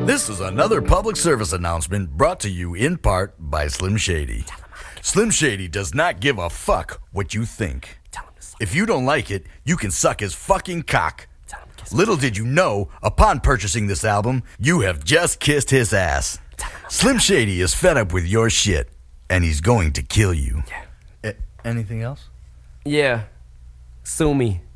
This is another public service announcement brought to you in part by Slim Shady. Slim Shady does not give a fuck what you think. If you don't like it, you can suck his fucking cock. Little did you know, upon purchasing this album, you have just kissed his ass. Slim Shady is fed up with your shit, and he's going to kill you. Anything else? Yeah. Sue me.